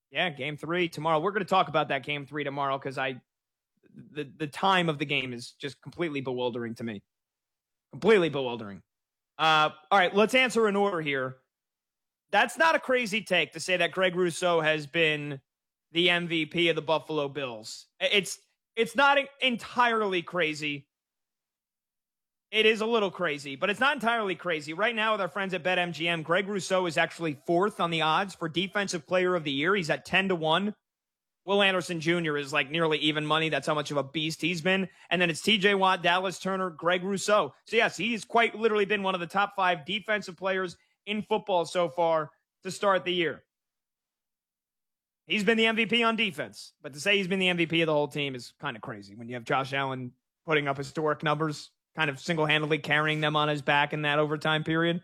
Yeah, game 3 tomorrow. We're going to talk about that game 3 tomorrow because the time of the game is just completely bewildering to me. Completely bewildering. All right, let's answer in order here. That's not a crazy take to say that Greg Rousseau has been the MVP of the Buffalo Bills. It's not entirely crazy. It is a little crazy, but it's not entirely crazy. Right now with our friends at BetMGM, Greg Rousseau is actually 4th on the odds for Defensive Player of the Year. He's at 10-1. Will Anderson Jr. is like nearly even money. That's how much of a beast he's been. And then it's TJ Watt, Dallas Turner, Greg Rousseau. So yes, he's quite literally been one of the top 5 defensive players in football so far to start the year. He's been the MVP on defense, but to say he's been the MVP of the whole team is kind of crazy when you have Josh Allen putting up historic numbers, kind of single-handedly carrying them on his back in that overtime period.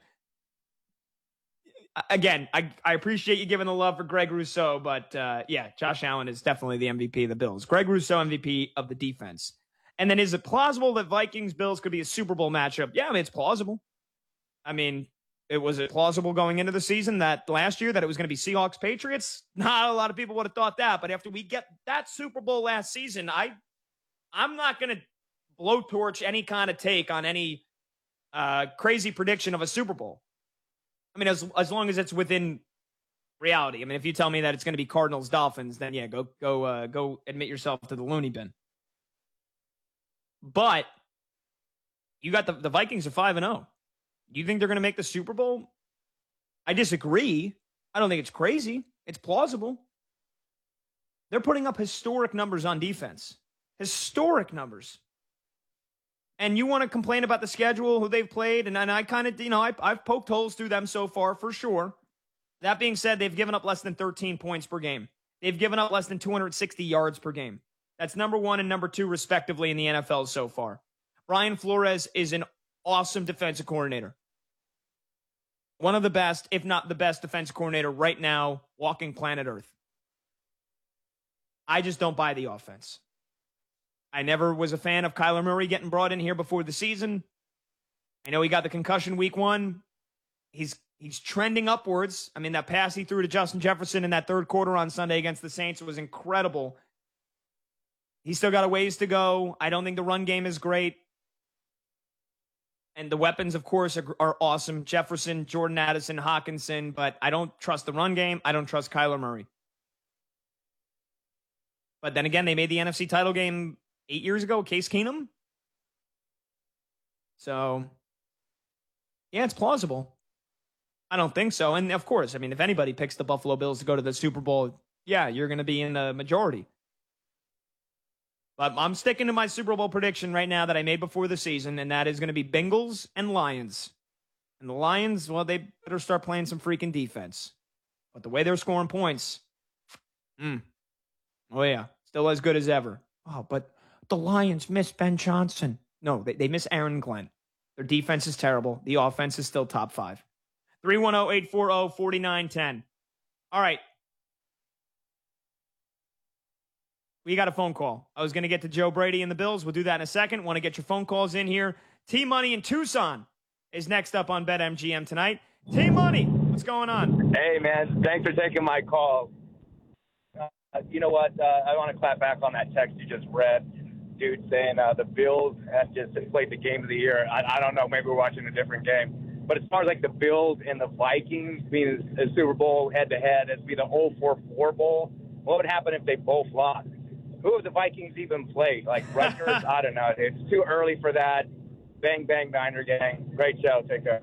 Again, I appreciate you giving the love for Greg Rousseau, but yeah, Josh Allen is definitely the MVP of the Bills. Greg Rousseau, MVP of the defense. And then is it plausible that Vikings-Bills could be a Super Bowl matchup? Yeah, I mean, it's plausible. I mean, was it plausible going into the season that last year that it was going to be Seahawks-Patriots? Not a lot of people would have thought that, but after we get that Super Bowl last season, I'm not going to blowtorch any kind of take on any crazy prediction of a Super Bowl. I mean, as long as it's within reality. I mean, if you tell me that it's going to be Cardinals Dolphins, then yeah, go admit yourself to the loony bin. But you got the Vikings are 5-0. Do you think they're going to make the Super Bowl? I disagree. I don't think it's crazy. It's plausible. They're putting up historic numbers on defense. Historic numbers. And you want to complain about the schedule, who they've played, and I kind of, I've poked holes through them so far, for sure. That being said, they've given up less than 13 points per game. They've given up less than 260 yards per game. That's number 1 and number 2, respectively, in the NFL so far. Brian Flores is an awesome defensive coordinator. One of the best, if not the best defensive coordinator right now walking planet Earth. I just don't buy the offense. I never was a fan of Kyler Murray getting brought in here before the season. I know he got the concussion week 1. He's trending upwards. I mean, that pass he threw to Justin Jefferson in that third quarter on Sunday against the Saints was incredible. He's still got a ways to go. I don't think the run game is great. And the weapons, of course, are awesome. Jefferson, Jordan Addison, Hawkinson. But I don't trust the run game. I don't trust Kyler Murray. But then again, they made the NFC title game 8 years ago, Case Keenum. So, yeah, it's plausible. I don't think so. And, of course, I mean, if anybody picks the Buffalo Bills to go to the Super Bowl, yeah, you're going to be in the majority. But I'm sticking to my Super Bowl prediction right now that I made before the season, and that is going to be Bengals and Lions. And the Lions, well, they better start playing some freaking defense. But the way they're scoring points, oh, yeah, still as good as ever. Oh, but the Lions miss Ben Johnson. No, they miss Aaron Glenn. Their defense is terrible. The offense is still top 5. 310-840-4910. All right. We got a phone call. I was going to get to Joe Brady and the Bills. We'll do that in a second. Want to get your phone calls in here. T-Money in Tucson is next up on BetMGM tonight. T-Money, what's going on? Hey, man. Thanks for taking my call. You know what? I want to clap back on that text you just read. Dude saying the Bills have just played the game of the year. I don't know. Maybe we're watching a different game. But as far as like the Bills and the Vikings being a Super Bowl head-to-head, it'd be the 0-4-4 Bowl. What would happen if they both lost? Who have the Vikings even played? Like Rutgers? I don't know. It's too early for that. Bang, bang, Niner gang. Great show. Take care.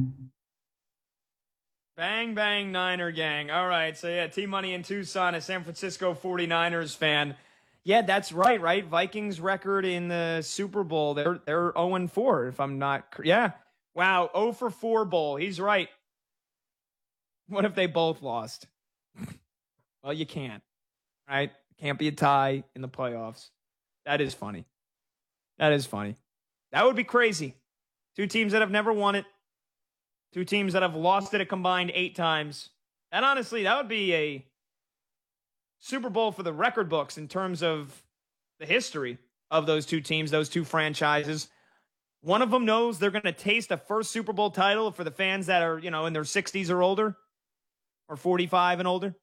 Bang, bang, Niner gang. All right. So, yeah, T-Money in Tucson, a San Francisco 49ers fan. Yeah, that's right? Vikings record in the Super Bowl. They're 0-4, if I'm not... Yeah. Wow, 0-4 Bowl. He's right. What if they both lost? Well, you can't, right? Can't be a tie in the playoffs. That is funny. That would be crazy. 2 teams that have never won it. 2 teams that have lost it a combined 8 times. And honestly, that would be a Super Bowl for the record books in terms of the history of those 2 teams, those 2 franchises. One of them knows they're going to taste a first Super Bowl title for the fans that are, in their 60s or older, or 45 and older.